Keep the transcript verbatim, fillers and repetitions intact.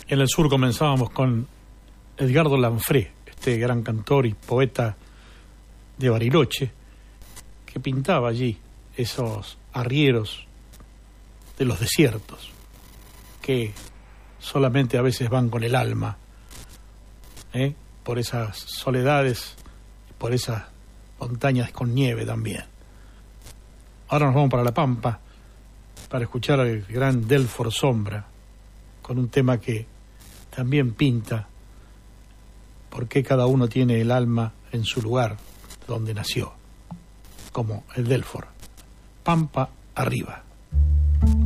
En el sur comenzábamos con Edgardo Lanfré, este gran cantor y poeta de Bariloche, que pintaba allí esos arrieros de los desiertos, que solamente a veces van con el alma, ¿eh? por esas soledades, por esas montañas con nieve también. Ahora nos vamos para La Pampa para escuchar al gran Delfor Sombra con un tema que también pinta por qué cada uno tiene el alma en su lugar donde nació, como el Delfor. Pampa arriba.